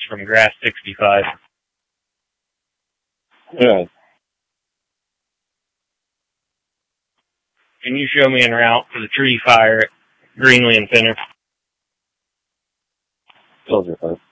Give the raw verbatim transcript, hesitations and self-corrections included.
from Grass sixty-five. Yeah. Can you show me en route for the tree fire at Greenlee and Fenner? Soldier five.